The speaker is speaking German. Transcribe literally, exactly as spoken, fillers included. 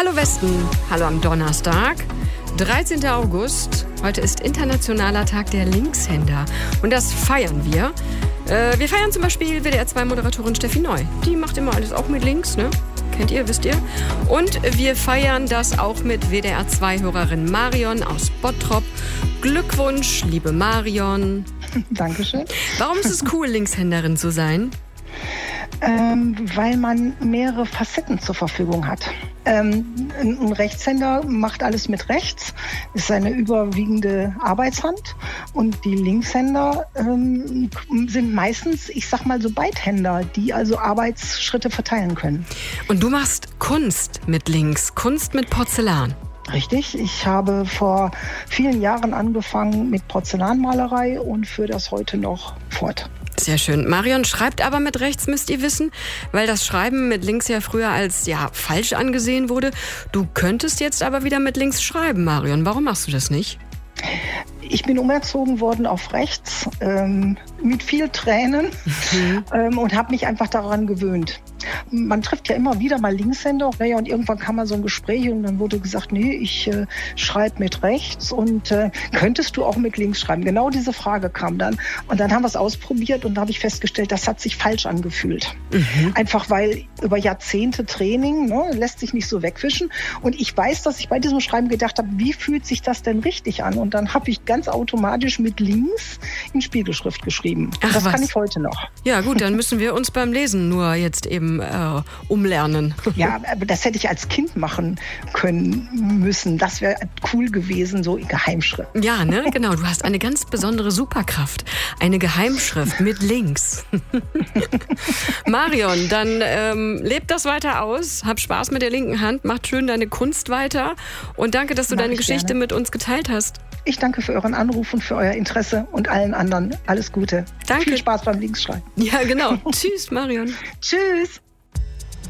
Hallo Westen, hallo am Donnerstag, dreizehnten August. Heute ist Internationaler Tag der Linkshänder und das feiern wir. Äh, wir feiern zum Beispiel W D R zwei Moderatorin Steffi Neu. Die macht immer alles auch mit links, ne? Kennt ihr, wisst ihr? Und wir feiern das auch mit W D R zwei Hörerin Marion aus Bottrop. Glückwunsch, liebe Marion. Dankeschön. Warum ist es cool, Linkshänderin zu sein? Ähm, weil man mehrere Facetten zur Verfügung hat. Ähm, ein Rechtshänder macht alles mit rechts, ist seine überwiegende Arbeitshand, und die Linkshänder ähm, sind meistens, ich sag mal so Beidhänder, die also Arbeitsschritte verteilen können. Und du machst Kunst mit links, Kunst mit Porzellan. Richtig, ich habe vor vielen Jahren angefangen mit Porzellanmalerei und führe das heute noch fort. Sehr schön. Marion schreibt aber mit rechts, müsst ihr wissen, weil das Schreiben mit links ja früher als ja falsch angesehen wurde. Du könntest jetzt aber wieder mit links schreiben, Marion. Warum machst du das nicht? Ich bin umerzogen worden auf rechts, ähm, mit viel Tränen mhm. ähm, und habe mich einfach daran gewöhnt. Man trifft ja immer wieder mal Linkshänder, ja, und irgendwann kam mal so ein Gespräch und dann wurde gesagt, nee, ich äh, schreibe mit rechts und äh, könntest du auch mit links schreiben? Genau diese Frage kam dann und dann haben wir es ausprobiert und da habe ich festgestellt, das hat sich falsch angefühlt. Mhm. Einfach weil über Jahrzehnte Training, ne, lässt sich nicht so wegwischen, und ich weiß, dass ich bei diesem Schreiben gedacht habe, wie fühlt sich das denn richtig an? Und dann habe ich ganz automatisch mit links in Spiegelschrift geschrieben. Ach, das was? Kann ich heute noch. Ja gut, dann müssen wir uns beim Lesen nur jetzt eben äh, umlernen. Ja, aber das hätte ich als Kind machen können müssen. Das wäre cool gewesen, so in Geheimschrift. Ja, ne, genau. Du hast eine ganz besondere Superkraft. Eine Geheimschrift mit links. Marion, dann ähm, lebt das weiter aus. Hab Spaß mit der linken Hand. Macht schön deine Kunst weiter. Und danke, dass du Mach deine Geschichte gerne. mit uns geteilt hast. Ich danke für euren Anruf und für euer Interesse und allen anderen. Alles Gute. Danke. Viel Spaß beim Linksschreiben. Ja, genau. Tschüss, Marion. Tschüss.